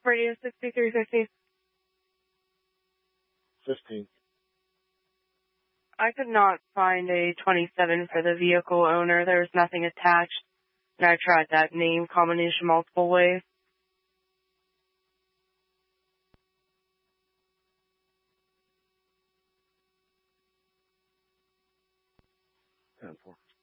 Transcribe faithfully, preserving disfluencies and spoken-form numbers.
Radio sixty-three fifty. fifteen. I could not find a twenty-seven for the vehicle owner. There was nothing attached. And I tried that name combination multiple ways. ten four.